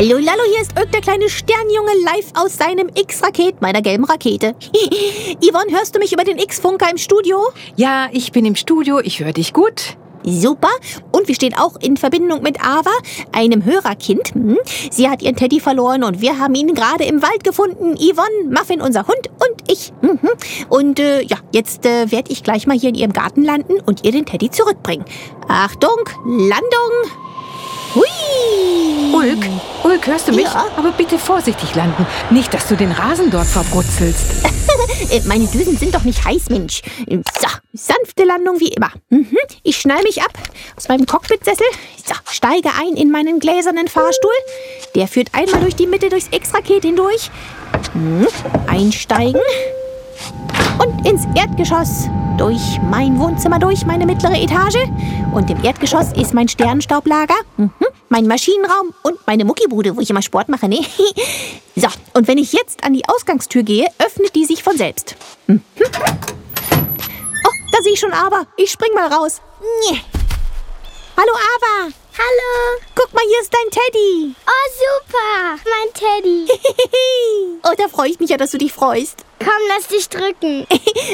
Hallo Lallo, hier ist Ulk, der kleine Sternjunge, live aus seinem X-Raket, meiner gelben Rakete. Yvonne, hörst du mich über den X-Funker im Studio? Ja, ich bin im Studio, ich höre dich gut. Super. Und wir stehen auch in Verbindung mit Ava, einem Hörerkind. Sie hat ihren Teddy verloren und wir haben ihn gerade im Wald gefunden. Yvonne, Muffin, unser Hund und ich. Und jetzt werde ich gleich mal hier in ihrem Garten landen und ihr den Teddy zurückbringen. Achtung, Landung. Hui! Ulk, hörst du mich? Ja. Aber bitte vorsichtig landen. Nicht, dass du den Rasen dort verbrutzelst. Meine Düsen sind doch nicht heiß, Mensch. So, sanfte Landung wie immer. Ich schnall mich ab aus meinem Cockpitsessel. So, steige ein in meinen gläsernen Fahrstuhl. Der führt einmal durch die Mitte durchs X-Raket hindurch. Einsteigen. Und ins Erdgeschoss. Durch mein Wohnzimmer, durch meine mittlere Etage. Und im Erdgeschoss ist mein Sternenstaublager, mein Maschinenraum und meine Muckibude, wo ich immer Sport mache, ne? So, und wenn ich jetzt an die Ausgangstür gehe, öffnet die sich von selbst. Oh, da sehe ich schon Ava. Ich spring mal raus. Hallo Ava. Hallo. Guck mal, hier ist dein Teddy. Oh, super. Mein Teddy. Oh, da freue ich mich ja, dass du dich freust. Komm, lass dich drücken.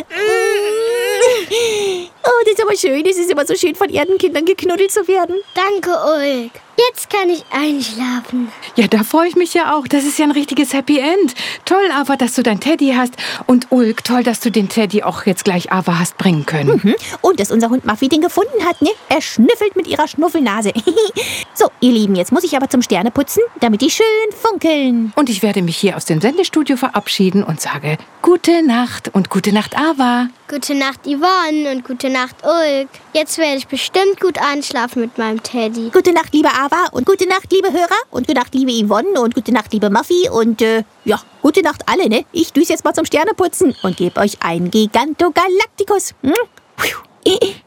Oh, das ist aber schön. Es ist immer so schön, von Erdenkindern geknuddelt zu werden. Danke, Ulk. Jetzt kann ich einschlafen. Ja, da freue ich mich ja auch. Das ist ja ein richtiges Happy End. Toll, Ava, dass du dein Teddy hast. Und Ulk, toll, dass du den Teddy auch jetzt gleich Ava hast bringen können. Und dass unser Hund Muffy den gefunden hat, ne? Er schnüffelt mit ihrer Schnuffelnase. So, ihr Lieben, jetzt muss ich aber zum Sterneputzen, damit die schön funkeln. Und ich werde mich hier aus dem Sendestudio verabschieden und sage gute Nacht und gute Nacht, Ava. Gute Nacht, Yvonne, und gute Nacht, Ulk. Jetzt werde ich bestimmt gut einschlafen mit meinem Teddy. Gute Nacht, liebe Ava, und gute Nacht, liebe Hörer, und gute Nacht, liebe Yvonne, und gute Nacht, liebe Muffy, und gute Nacht alle, ne? Ich düse jetzt mal zum Sterneputzen und gebe euch einen Gigantogalaktikus.